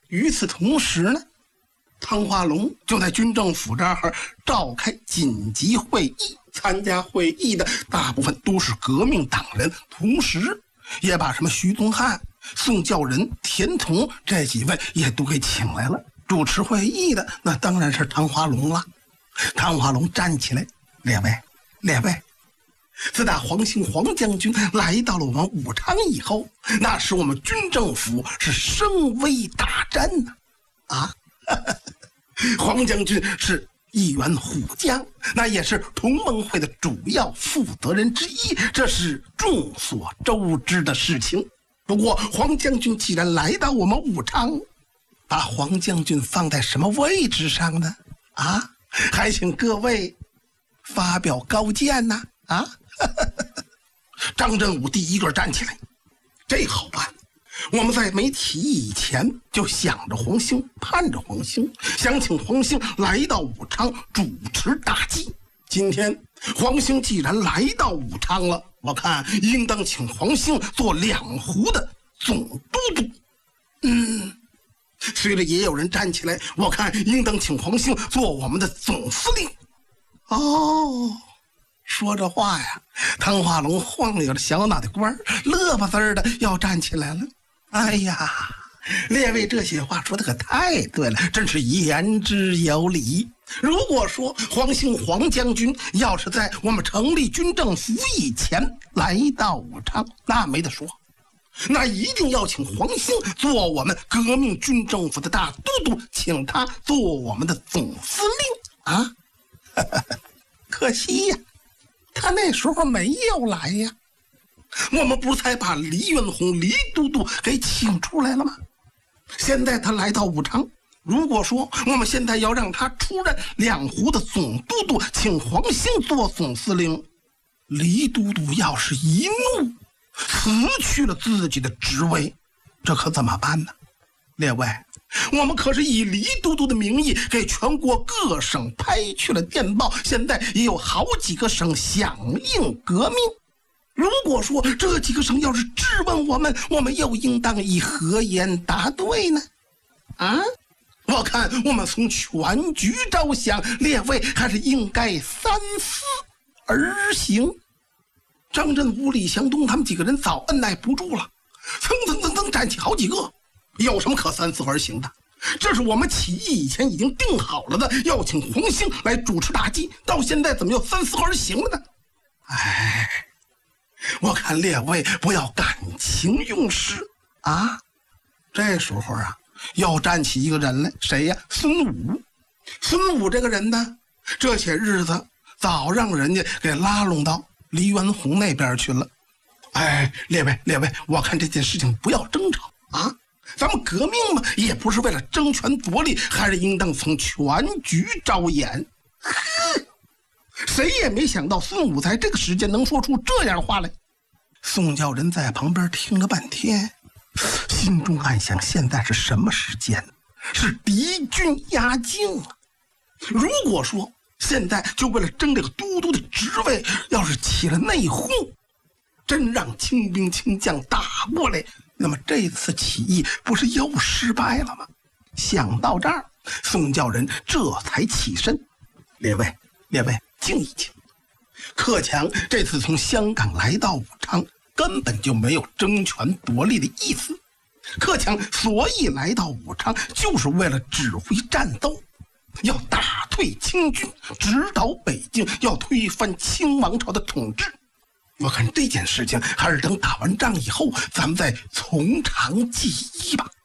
与此同时呢，汤化龙就在军政府这儿召开紧急会议，参加会议的大部分都是革命党人，同时也把什么徐宗汉、宋教仁、田同这几位也都给请来了。主持会议的那当然是汤化龙了。汤化龙站起来，列位，自打黄兴黄将军来到了我们武昌以后，那时我们军政府是声威大振呐！黄将军是一员虎将，那也是同盟会的主要负责人之一，这是众所周知的事情。不过黄将军既然来到我们武昌，把黄将军放在什么位置上呢？还请各位发表高见呐！张振武第一个站起来，这好办。我们在没提议以前就想着黄兴，盼着黄兴，想请黄兴来到武昌主持大计。今天黄兴既然来到武昌了，我看应当请黄兴做两湖的总督督。随着也有人站起来，我看应当请黄兴做我们的总司令。说着话呀，汤化龙晃悠着小脑袋瓜，乐巴滋的要站起来了。哎呀，列位这些话说的可太对了，真是言之有理。如果说黄兴黄将军要是在我们成立军政府以前来到武昌，那没得说，那一定要请黄兴做我们革命军政府的大都督，请他做我们的总司令可惜呀，他那时候没有来呀。我们不才把黎元洪黎都督给请出来了吗？现在他来到武昌，如果说我们现在要让他出任两湖的总督督，请黄兴做总司令，黎都督要是一怒辞去了自己的职位，这可怎么办呢？列位，我们可是以黎都督的名义给全国各省拍去了电报，现在也有好几个省响应革命。如果说这几个省要是质问我们，我们又应当以何言答对呢？我看我们从全局着想，列位还是应该三思而行。张振武、李祥东他们几个人早按耐不住了，噌站起好几个。有什么可三思而行的？这是我们起义以前已经定好了的，要请黄兴来主持大计，到现在怎么又三思而行了呢？我看列位不要感情用事这时候要站起一个人来，谁呀？孙武。孙武这个人呢，这些日子早让人家给拉拢到黎元洪那边去了。列位，我看这件事情不要争吵咱们革命嘛，也不是为了争权夺利，还是应当从全局着眼。谁也没想到孙武在这个时间能说出这样话来。宋教仁在旁边听了半天，心中暗想，现在是什么时间？是敌军压境啊！如果说现在就为了争这个都督的职位，要是起了内讧，真让清兵清将打过来，那么这次起义不是又失败了吗？想到这儿，宋教仁这才起身。列位，静一静。克强这次从香港来到武昌，根本就没有争权夺利的意思。克强所以来到武昌，就是为了指挥战斗，要打退清军，直捣北京，要推翻清王朝的统治。我看这件事情还是等打完仗以后，咱们再从长计议吧。